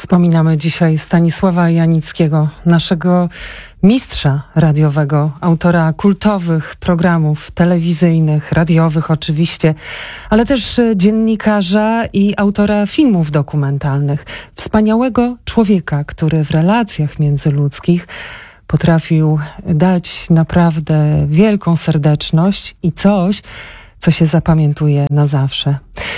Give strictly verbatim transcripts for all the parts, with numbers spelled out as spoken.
Wspominamy dzisiaj Stanisława Janickiego, naszego mistrza radiowego, autora kultowych programów telewizyjnych, radiowych oczywiście, ale też dziennikarza i autora filmów dokumentalnych. Wspaniałego człowieka, który w relacjach międzyludzkich potrafił dać naprawdę wielką serdeczność i coś, co się zapamiętuje na zawsze.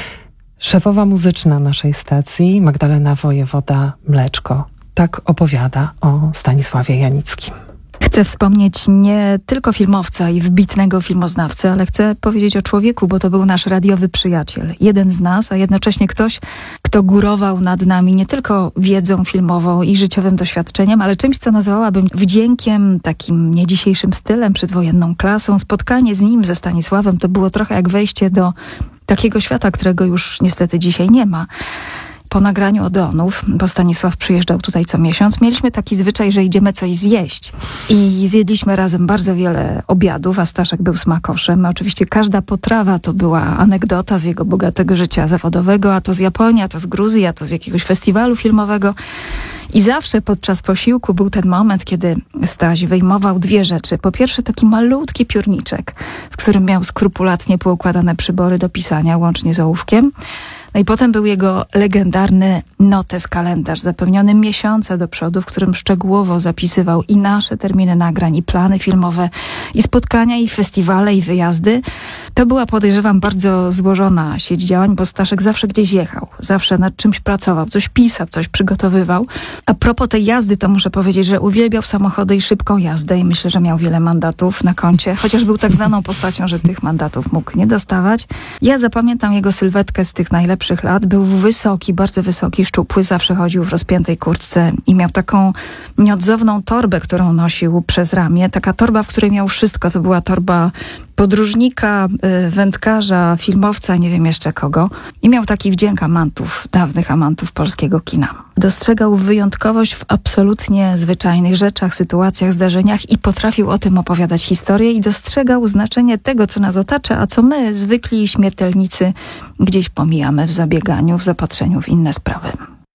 Szefowa muzyczna naszej stacji, Magdalena Wojewoda-Mleczko, tak opowiada o Stanisławie Janickim. Chcę wspomnieć nie tylko filmowca i wybitnego filmoznawcę, ale chcę powiedzieć o człowieku, bo to był nasz radiowy przyjaciel. Jeden z nas, a jednocześnie ktoś, kto górował nad nami nie tylko wiedzą filmową i życiowym doświadczeniem, ale czymś, co nazwałabym wdziękiem, takim nie dzisiejszym stylem, przedwojenną klasą. Spotkanie z nim, ze Stanisławem, to było trochę jak wejście do takiego świata, którego już niestety dzisiaj nie ma. Po nagraniu Odeonów, bo Stanisław przyjeżdżał tutaj co miesiąc, mieliśmy taki zwyczaj, że idziemy coś zjeść. I zjedliśmy razem bardzo wiele obiadów, a Staszek był smakoszem. Oczywiście każda potrawa to była anegdota z jego bogatego życia zawodowego, a to z Japonii, a to z Gruzji, a to z jakiegoś festiwalu filmowego. I zawsze podczas posiłku był ten moment, kiedy Staś wyjmował dwie rzeczy. Po pierwsze taki malutki piórniczek, w którym miał skrupulatnie poukładane przybory do pisania, łącznie z ołówkiem. No i potem był jego legendarny notes kalendarz, zapełniony miesiące do przodu, w którym szczegółowo zapisywał i nasze terminy nagrań, i plany filmowe, i spotkania, i festiwale, i wyjazdy. To była, podejrzewam, bardzo złożona sieć działań, bo Staszek zawsze gdzieś jechał, zawsze nad czymś pracował, coś pisał, coś przygotowywał. A propos tej jazdy, to muszę powiedzieć, że uwielbiał samochody i szybką jazdę i myślę, że miał wiele mandatów na koncie, chociaż był tak znaną postacią, że tych mandatów mógł nie dostawać. Ja zapamiętam jego sylwetkę z tych najlepszych lat. Był wysoki, bardzo wysoki, szczupły, zawsze chodził w rozpiętej kurtce i miał taką nieodzowną torbę, którą nosił przez ramię. Taka torba, w której miał wszystko. To była torba podróżnika, wędkarza, filmowca, nie wiem jeszcze kogo. I miał taki wdzięk amantów, dawnych amantów polskiego kina. Dostrzegał wyjątkowość w absolutnie zwyczajnych rzeczach, sytuacjach, zdarzeniach i potrafił o tym opowiadać historię i dostrzegał znaczenie tego, co nas otacza, a co my, zwykli śmiertelnicy, gdzieś pomijamy w zabieganiu, w zapatrzeniu w inne sprawy.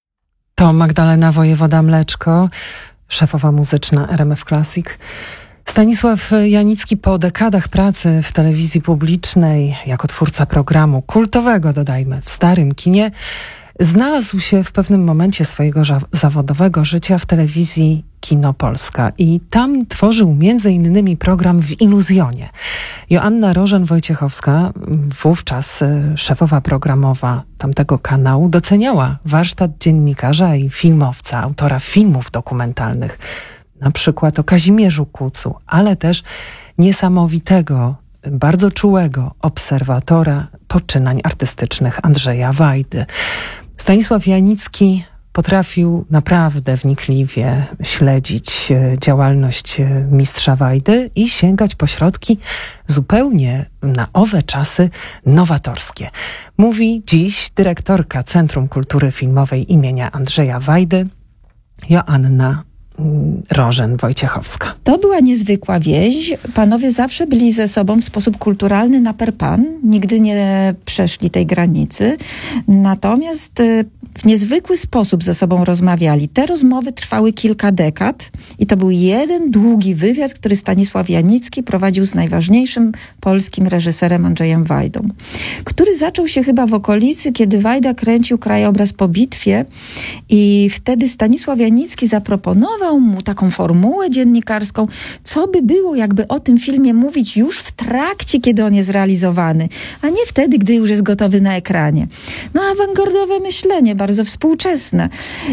To Magdalena Wojewoda-Mleczko, szefowa muzyczna R M F Classic. Stanisław Janicki po dekadach pracy w telewizji publicznej, jako twórca programu kultowego, dodajmy, w starym kinie, znalazł się w pewnym momencie swojego zawodowego życia w telewizji Kino Polska i tam tworzył między innymi program W Iluzjonie. Joanna Rożen-Wojciechowska, wówczas szefowa programowa tamtego kanału, doceniała warsztat dziennikarza i filmowca, autora filmów dokumentalnych, na przykład o Kazimierzu Kucu, ale też niesamowitego, bardzo czułego obserwatora poczynań artystycznych Andrzeja Wajdy. Stanisław Janicki potrafił naprawdę wnikliwie śledzić działalność mistrza Wajdy i sięgać po środki zupełnie na owe czasy nowatorskie. Mówi dziś dyrektorka Centrum Kultury Filmowej imienia Andrzeja Wajdy, Joanna Rożen-Wojciechowska. To była niezwykła wieś. Panowie zawsze byli ze sobą w sposób kulturalny na per pan. Nigdy nie przeszli tej granicy. Natomiast w niezwykły sposób ze sobą rozmawiali. Te rozmowy trwały kilka dekad i to był jeden długi wywiad, który Stanisław Janicki prowadził z najważniejszym polskim reżyserem Andrzejem Wajdą, który zaczął się chyba w okolicy, kiedy Wajda kręcił Krajobraz po bitwie i wtedy Stanisław Janicki zaproponował mu taką formułę dziennikarską, co by było, jakby o tym filmie mówić już w trakcie, kiedy on jest realizowany, a nie wtedy, gdy już jest gotowy na ekranie. No, awangardowe myślenie, bardzo współczesne.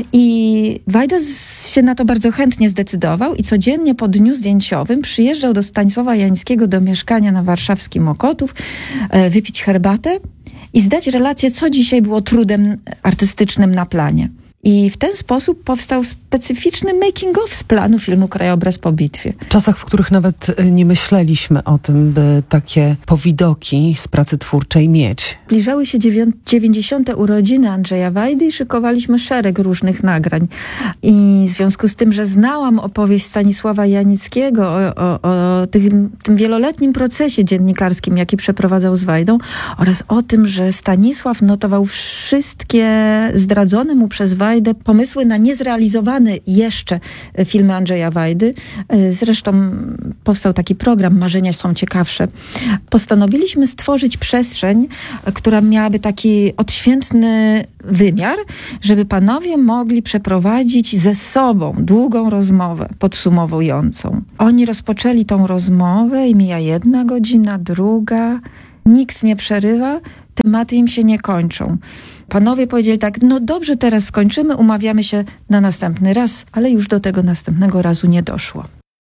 I Wajda się na to bardzo chętnie zdecydował i codziennie po dniu zdjęciowym przyjeżdżał do Stanisława Janickiego do mieszkania na warszawskim Mokotów, wypić herbatę i zdać relację, co dzisiaj było trudem artystycznym na planie. I w ten sposób powstał specyficzny making of z planu filmu Krajobraz po bitwie. W czasach, w których nawet nie myśleliśmy o tym, by takie powidoki z pracy twórczej mieć. Zbliżały się dziewięćdziesiąte urodziny Andrzeja Wajdy i szykowaliśmy szereg różnych nagrań. I w związku z tym, że znałam opowieść Stanisława Janickiego o, o, o tym, tym wieloletnim procesie dziennikarskim, jaki przeprowadzał z Wajdą, oraz o tym, że Stanisław notował wszystkie zdradzone mu przez Wajdę Wajdę, pomysły na niezrealizowane jeszcze filmy Andrzeja Wajdy. Zresztą powstał taki program Marzenia są ciekawsze. Postanowiliśmy stworzyć przestrzeń, która miałaby taki odświętny wymiar, żeby panowie mogli przeprowadzić ze sobą długą rozmowę podsumowującą. Oni rozpoczęli tą rozmowę i mija jedna godzina, druga, nikt nie przerywa, tematy im się nie kończą. Panowie powiedzieli tak, no dobrze, teraz skończymy, umawiamy się na następny raz, ale już do tego następnego razu nie doszło.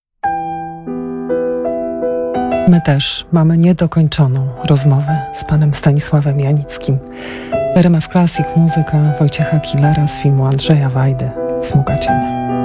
My też mamy niedokończoną rozmowę z panem Stanisławem Janickim. W R M F Classic muzyka Wojciecha Killera z filmu Andrzeja Wajdy Smuga cienia.